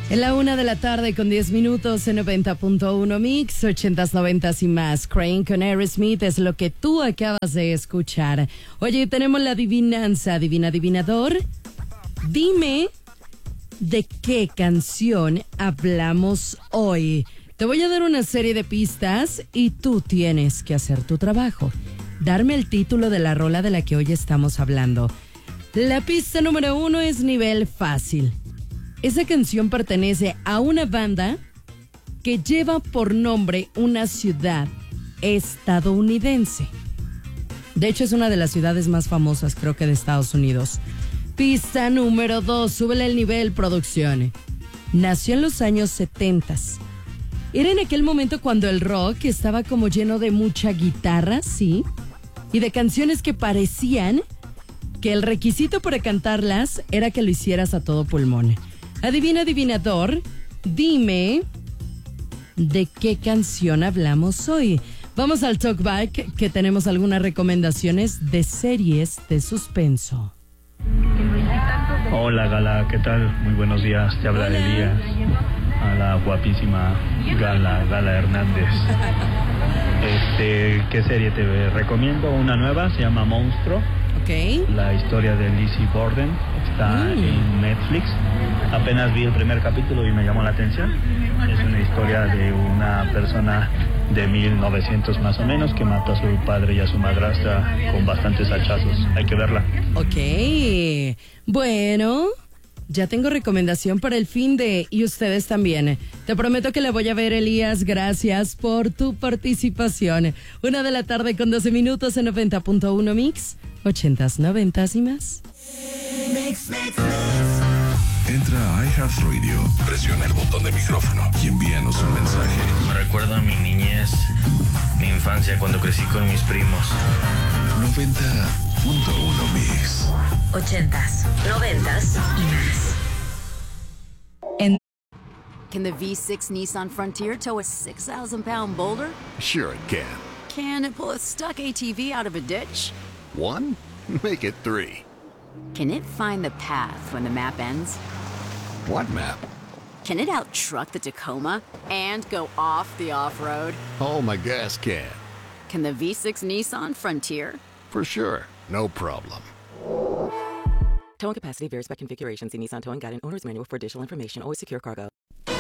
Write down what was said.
En la 1 de la tarde con 10 minutos en 90.1 Mix, 80s, 90s y más. Crane con Aerosmith es lo que tú acabas de escuchar. Oye, tenemos la adivinanza, adivinador. Dime de qué canción hablamos hoy. Te voy a dar una serie de pistas y tú tienes que hacer tu trabajo. Darme el título de la rola de la que hoy estamos hablando. La pista número 1 es nivel fácil. Esa canción pertenece a una banda que lleva por nombre una ciudad estadounidense. De hecho, es una de las ciudades más famosas, creo que de Estados Unidos. Pista número 2, súbele el nivel, producción. Nació en los años 70. Era en aquel momento cuando el rock estaba como lleno de mucha guitarra, sí, y de canciones que parecían que el requisito para cantarlas era que lo hicieras a todo pulmón. Adivinador, dime de qué canción hablamos hoy. Vamos al Talkback, que tenemos algunas recomendaciones de series de suspenso. Hola Gala, ¿qué tal? Muy buenos días, te habla Elías. A la guapísima Gala Hernández. ¿Qué serie te recomiendo? Una nueva, se llama Monstruo. Okay. La historia de Lizzie Borden está en Netflix. Apenas vi el primer capítulo y me llamó la atención. Es una historia de una persona de 1900 más o menos que mató a su padre y a su madrastra con bastantes hachazos. Hay que verla. Ok. Bueno, ya tengo recomendación para el fin de y ustedes también. Te prometo que la voy a ver, Elías. Gracias por tu participación. 1 de la tarde con 12 minutos en 90.1 Mix. 80s, 90s y más. Entra a iHeartRadio, presiona el botón de micrófono y envíanos un mensaje. Me recuerda a mi niñez, mi infancia cuando crecí con mis primos. 90.1 Mix. 80s, 90s y más. Can the V6 Nissan Frontier tow a 6,000-pound boulder? Sure it can. Can it pull a stuck ATV out of a ditch? 1? Make it 3. Can it find the path when the map ends? What map? Can it out-truck the Tacoma and go off the off-road? Oh, my gas can. Can the V6 Nissan Frontier? For sure. No problem. Towing capacity varies by configuration. See Nissan Towing Guide and Owner's Manual for additional information. Always secure cargo.